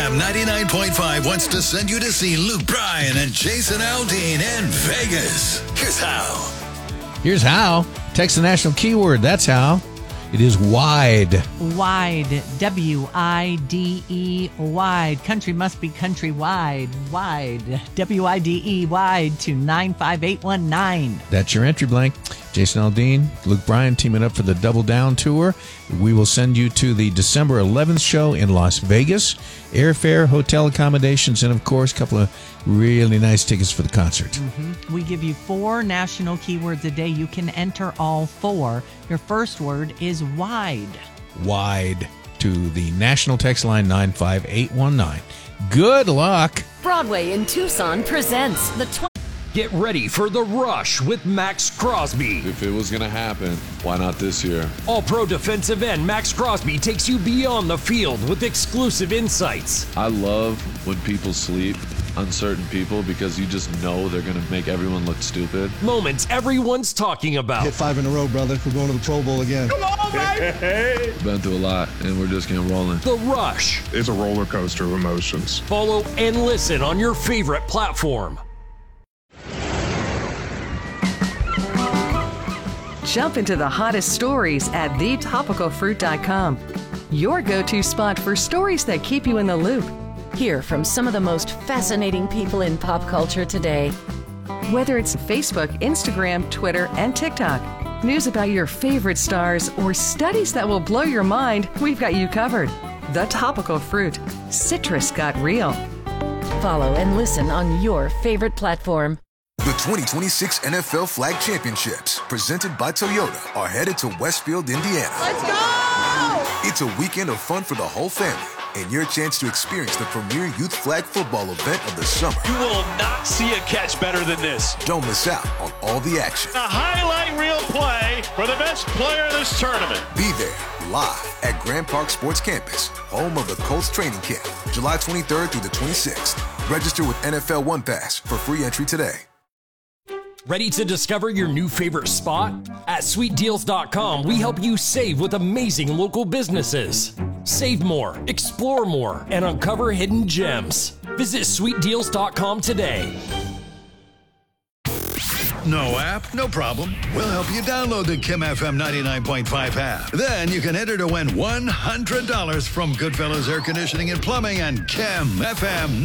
99.5 wants to send you to see Luke Bryan and Jason Aldean in Vegas. Here's how. Text the national keyword. That's how. It is wide. Wide. W-I-D-E. Wide. Country must be countrywide. Wide. W-I-D-E. Wide to 95819. That's your entry blank. Jason Aldean, Luke Bryan teaming up for the Double Down Tour. We will send you to the December 11th show in Las Vegas. Airfare, hotel accommodations, and, of course, a couple of really nice tickets for the concert. Mm-hmm. We give you 4 national keywords a day. You can enter all 4. Your first word is wide. Wide to the national text line 95819. Good luck. Broadway in Tucson presents the Get ready for The Rush with Max Crosby. If it was going to happen, why not this year? All-pro defensive end Max Crosby takes you beyond the field with exclusive insights. I love when people sleep, uncertain people, because you just know they're going to make everyone look stupid. Moments everyone's talking about. Hit 5 in a row, brother. We're going to the Pro Bowl again. Come on, baby! We've been through a lot, and we're just getting rolling. The Rush. It's a roller coaster of emotions. Follow and listen on your favorite platform. Jump into the hottest stories at thetopicalfruit.com. Your go-to spot for stories that keep you in the loop. Hear from some of the most fascinating people in pop culture today. Whether it's Facebook, Instagram, Twitter, and TikTok, news about your favorite stars, or studies that will blow your mind, we've got you covered. The Topical Fruit. Citrus got real. Follow and listen on your favorite platform. The 2026 NFL Flag Championships, presented by Toyota, are headed to Westfield, Indiana. Let's go! It's a weekend of fun for the whole family, and your chance to experience the premier youth flag football event of the summer. You will not see a catch better than this. Don't miss out on all the action. A highlight reel play for the best player in this tournament. Be there, live at Grand Park Sports Campus, home of the Colts training camp, July 23rd through the 26th. Register with NFL One Pass for free entry today. Ready to discover your new favorite spot? At sweetdeals.com, we help you save with amazing local businesses. Save more, explore more, and uncover hidden gems. Visit sweetdeals.com today. No app? No problem. We'll help you download the Kim FM 99.5 app. Then you can enter to win $100 from Goodfellas Air Conditioning and Plumbing and Kim FM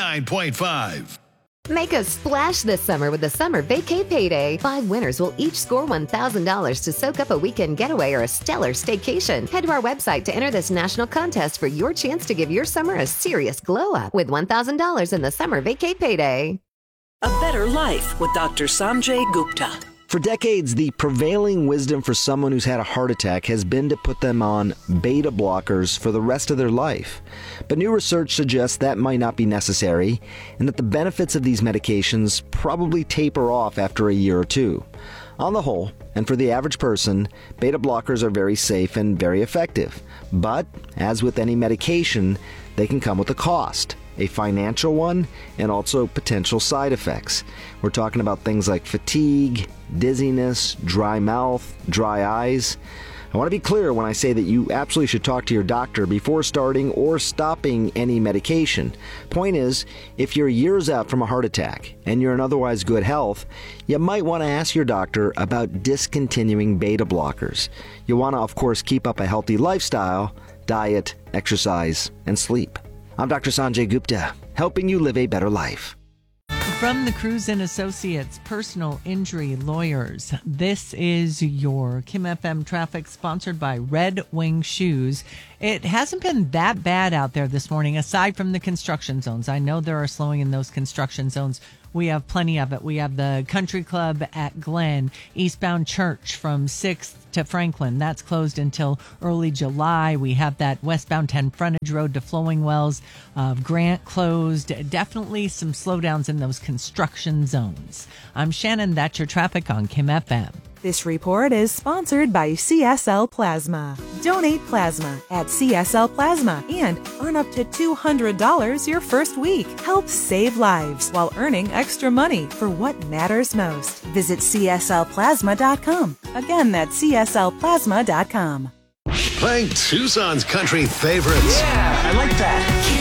99.5. Make a splash this summer with the Summer Vacay Payday. 5 winners will each score $1,000 to soak up a weekend getaway or a stellar staycation. Head to our website to enter this national contest for your chance to give your summer a serious glow-up with $1,000 in the Summer Vacay Payday. A better life with Dr. Sanjay Gupta. For decades, the prevailing wisdom for someone who's had a heart attack has been to put them on beta blockers for the rest of their life. But new research suggests that might not be necessary, and that the benefits of these medications probably taper off after a year or two. On the whole, and for the average person, beta blockers are very safe and very effective. But, as with any medication, they can come with a cost. A financial one, and also potential side effects. We're talking about things like fatigue, dizziness, dry mouth, dry eyes. I want to be clear when I say that you absolutely should talk to your doctor before starting or stopping any medication. Point is, if you're years out from a heart attack and you're in otherwise good health, you might want to ask your doctor about discontinuing beta blockers. You want to, of course, keep up a healthy lifestyle, diet, exercise, and sleep. I'm Dr. Sanjay Gupta, helping you live a better life. From the Cruz and Associates Personal Injury Lawyers, this is your Kim FM traffic, sponsored by Red Wing Shoes. It hasn't been that bad out there this morning, aside from the construction zones. I know there are slowing in those construction zones. We have plenty of it. We have the Country Club at Glen, eastbound Church from 6th to Franklin. That's closed until early July. We have that westbound 10 frontage road to Flowing Wells. Grant closed. Definitely some slowdowns in those construction zones. I'm Shannon. That's your traffic on Kim FM. This report is sponsored by CSL Plasma. Donate plasma at CSL Plasma and earn up to $200 your first week. Help save lives while earning extra money for what matters most. Visit CSLPlasma.com. Again, that's CSLPlasma.com. Playing Tucson's country favorites. Yeah, I like that.